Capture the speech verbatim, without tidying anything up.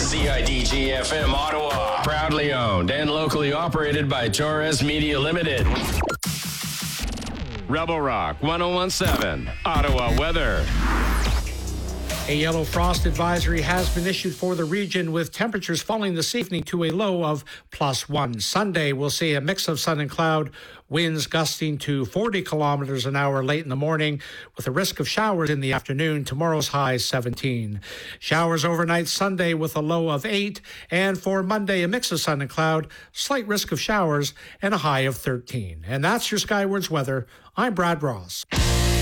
Z I D G F M Ottawa. Proudly owned and locally operated by Torres Media Limited. Rebel Rock one oh one seven, Ottawa weather. A yellow frost advisory has been issued for the region, with temperatures falling this evening to a low of plus one. Sunday, we'll see a mix of sun and cloud, winds gusting to forty kilometers an hour late in the morning, with a risk of showers in the afternoon. Tomorrow's high seventeen. Showers overnight Sunday with a low of eight, and for Monday, a mix of sun and cloud, slight risk of showers, and a high of thirteen. And that's your Skywards weather. I'm Brad Ross.